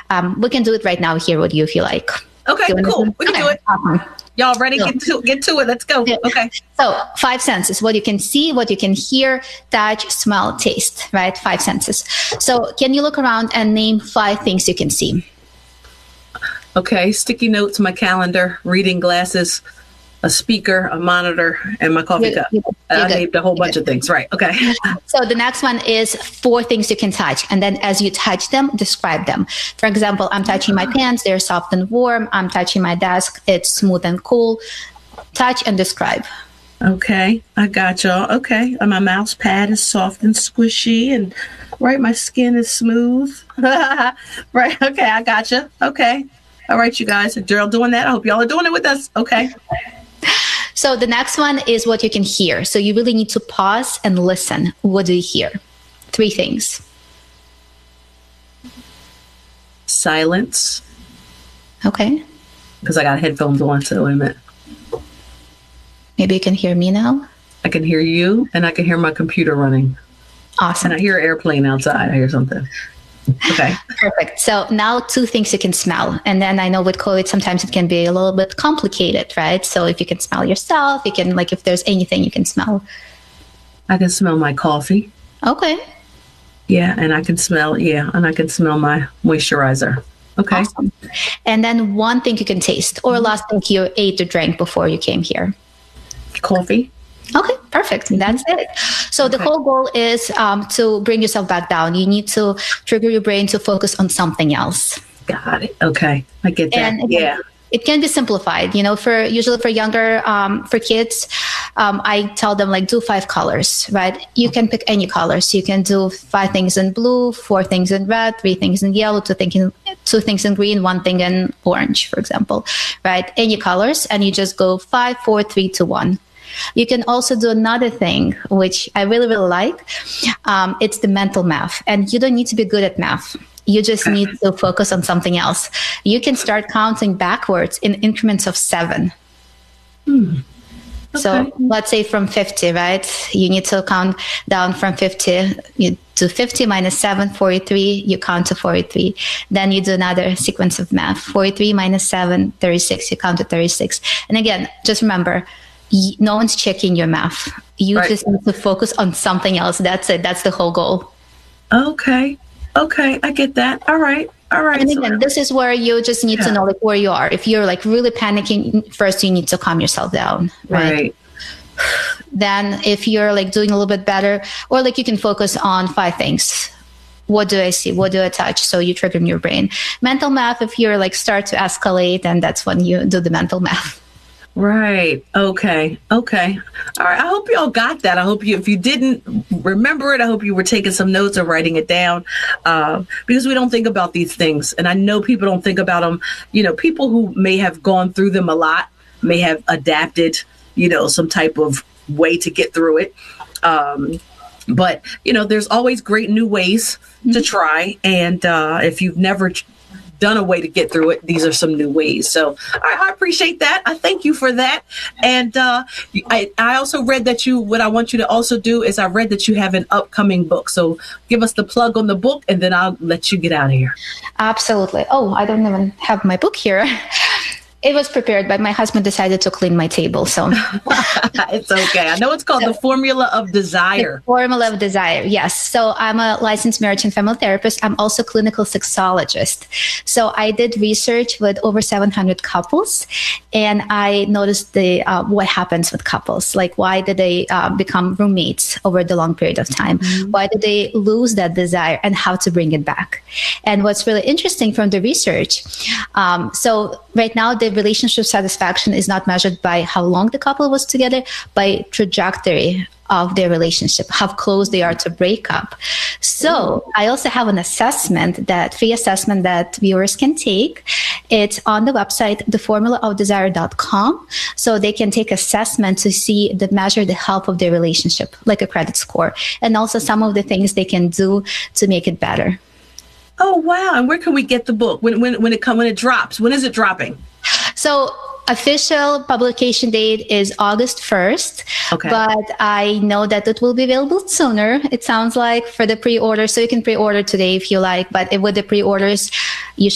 We can do it right now here with you if you like. Okay, cool. We can do it. Awesome. Y'all ready? So, get to it. Let's go. Yeah. Okay. So 5 senses, what you can see, what you can hear, touch, smell, taste, right? 5 senses. So can you look around and name 5 things you can see? Okay. Sticky notes, my calendar, reading glasses, a speaker, a monitor, and my coffee cup. I named a whole bunch of things. Right. Okay. So the next one is 4 things you can touch. And then as you touch them, describe them. For example, I'm touching my pants. They're soft and warm. I'm touching my desk. It's smooth and cool. Touch and describe. Okay. I got y'all. Okay. My mouse pad is soft and squishy. And right, my skin is smooth. Right. Okay. I got you. Okay. All right, you guys. Gerald doing that. I hope y'all are doing it with us. Okay. So the next one is what you can hear. So you really need to pause and listen. What do you hear? 3 things. Silence. Okay. Because I got headphones on, so wait a minute. Maybe you can hear me now. I can hear you, and I can hear my computer running. Awesome. And I hear an airplane outside. I hear something. Okay. Perfect. So now 2 things you can smell. And then I know with COVID, sometimes it can be a little bit complicated, right? So if you can smell yourself, you can, like, if there's anything you can smell. I can smell my coffee. Okay. Yeah. And I can smell my moisturizer. Okay. Awesome. And then 1 thing you can taste, or last thing you ate or drank before you came here. Coffee. Okay, perfect. That's it. So the whole goal is to bring yourself back down. You need to trigger your brain to focus on something else. Got it. Okay, I get that. And again, it can be simplified. You know, usually for younger, for kids, I tell them, like, do 5 colors, right? You can pick any colors. You can do 5 things in blue, 4 things in red, 3 things in yellow, 2 things in green, 1 thing in orange, for example, right? Any colors, and you just go 5, 4, 3, 2, 1. You can also do another thing, which I really, really like. It's the mental math. And you don't need to be good at math. You just need to focus on something else. You can start counting backwards in increments of 7. Okay. So let's say from 50, right? You need to count down from 50. You do 50 minus 7, 43. You count to 43. Then you do another sequence of math. 43 minus 7, 36. You count to 36. And again, just remember, no one's checking your math. You just need to focus on something else. That's it. That's the whole goal. Okay. I get that. All right. And again, this is where you just need to know, like, where you are. If you're, like, really panicking, first you need to calm yourself down. Right. Then if you're, like, doing a little bit better, or, like, you can focus on 5 things. What do I see? What do I touch? So you trigger in your brain. Mental math, if you're, like, start to escalate, and that's when you do the mental math. Right. Okay. All right. I hope y'all got that. I hope if you didn't remember it, I hope you were taking some notes or writing it down, because we don't think about these things. And I know people don't think about them. You know, people who may have gone through them a lot may have adapted, some type of way to get through it. But, there's always great new ways to try. And if you've never done a way to get through it, these are some new ways. So I appreciate that. I thank you for that. And I also read that what I want you to also do is I read that you have an upcoming book. So give us the plug on the book, and then I'll let you get out of here. Absolutely. Oh, I don't even have my book here. It was prepared, but my husband decided to clean my table. So it's okay. I know it's called The Formula of Desire. The Formula of Desire. Yes. So I'm a licensed marriage and family therapist. I'm also a clinical sexologist. So I did research with over 700 couples, and I noticed what happens with couples. Like, why did they become roommates over the long period of time? Mm-hmm. Why did they lose that desire, and how to bring it back? And what's really interesting from the research, so right now, the relationship satisfaction is not measured by how long the couple was together, by trajectory of their relationship, how close they are to break up. So I also have an assessment, free assessment that viewers can take. It's on the website, theformulaofdesire.com. So they can take assessment to measure the health of their relationship, like a credit score, and also some of the things they can do to make it better. Oh, wow. And where can we get the book when it drops? When is it dropping? So official publication date is August 1st. Okay. But I know that it will be available sooner, it sounds like, for the pre-order. So you can pre-order today if you like. But with the pre-orders, you